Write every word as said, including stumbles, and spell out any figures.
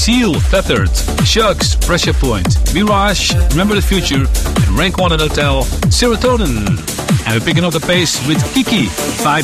Seal, Tethered, Shucks, Pressure Point, Mirage, Remember the Future, and Rank one and Hotel, Serotonin. And we're picking up the pace with Kiki, Vibe